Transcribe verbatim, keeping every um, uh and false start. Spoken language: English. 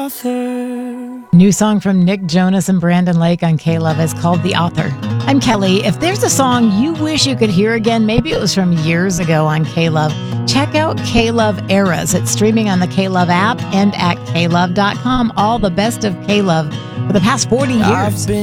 author. New song from Nick Jonas and Brandon Lake on K-Love is called The Author. I'm Kelly. If there's a song you wish you could hear again, maybe it was from years ago on K-Love, check out K-Love Eras. It's streaming on the K-Love app and at K love dot com. All the best of K-Love for the past forty years.